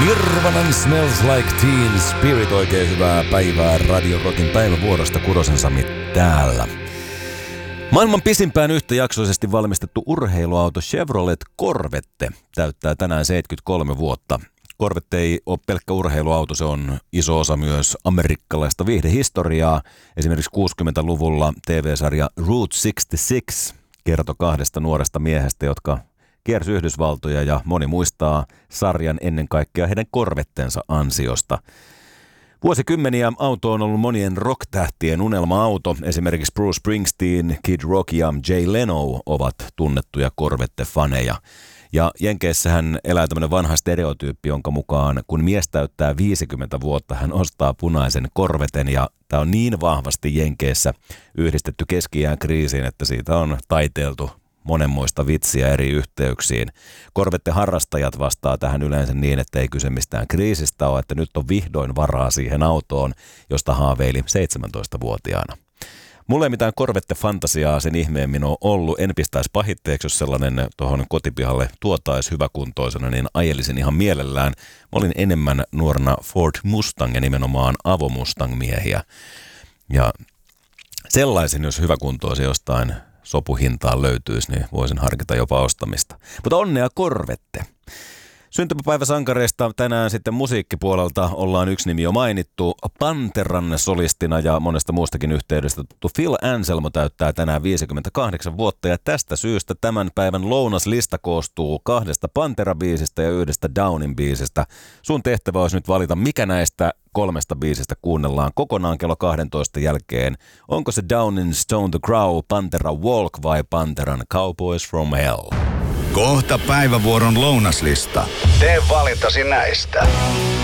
Nirvanan Smells Like Teen Spirit. Oikein hyvää päivää Radio Rockin päivävuorosta. Kurosen Sami täällä. Maailman pisimpään yhtäjaksoisesti valmistettu urheiluauto Chevrolet Corvette täyttää tänään 73 vuotta. Corvette ei ole pelkkä urheiluauto, se on iso osa myös amerikkalaista viihdehistoriaa. Esimerkiksi 60-luvulla TV-sarja Route 66 kertoi kahdesta nuoresta miehestä, jotka kiersi Yhdysvaltoja, ja moni muistaa sarjan ennen kaikkea heidän Corvettensa ansiosta. Vuosikymmeniä auto on ollut monien rock-tähtien unelma-auto. Esimerkiksi Bruce Springsteen, Kid Rock ja Jay Leno ovat tunnettuja Corvette-faneja. Ja Jenkeissähän elää tämmöinen vanha stereotyyppi, jonka mukaan kun mies täyttää 50 vuotta, hän ostaa punaisen Corvetten, ja tämä on niin vahvasti Jenkeissä yhdistetty keski-iän kriisiin, että siitä on taiteiltu monenmoista vitsiä eri yhteyksiin. Corvette-harrastajat vastaa tähän yleensä niin, että ei kyse mistään kriisistä ole, että nyt on vihdoin varaa siihen autoon, josta haaveili 17-vuotiaana. Mulla ei mitään Corvette-fantasiaa sen ihmeemmin ole ollut. En pistäisi pahitteeksi, jos sellainen tuohon kotipihalle tuotaisi hyväkuntoisena, niin ajelisin ihan mielellään. Mä olin enemmän nuorena Ford Mustang ja nimenomaan Avo Mustang-miehiä. Ja sellaisin, jos hyväkuntoisia jostain sopuhintaan löytyisi, niin voisin harkita jopa ostamista. Mutta onnea Corvette! Syntymäpäiväsankareista tänään sitten musiikkipuolelta ollaan yksi nimi jo mainittu. Panteran solistina ja monesta muustakin yhteydestä tuttu Phil Anselmo täyttää tänään 58 vuotta, ja tästä syystä tämän päivän lounaslista koostuu 2 Pantera-biisistä ja 1 Downin biisistä. Sun tehtävä olisi nyt valita, mikä näistä 3 biisistä kuunnellaan kokonaan kello 12 jälkeen. Onko se Downin Stone the Crow, Pantera Walk vai Panteran Cowboys from Hell? Kohta päivävuoron lounaslista. Tee valintasi näistä.